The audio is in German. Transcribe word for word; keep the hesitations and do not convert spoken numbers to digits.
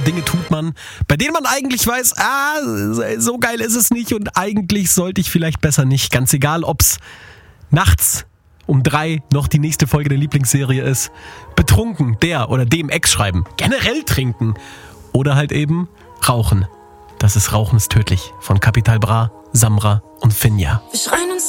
Dinge tut man, bei denen man eigentlich weiß, ah, so geil ist es nicht und eigentlich sollte ich vielleicht besser nicht. Ganz egal, ob's nachts um drei noch die nächste Folge der Lieblingsserie ist, betrunken der oder dem Ex schreiben, generell trinken oder halt eben rauchen. Das ist Rauchen ist tödlich von Capital Bra, Samra und Finja. Wir schreien uns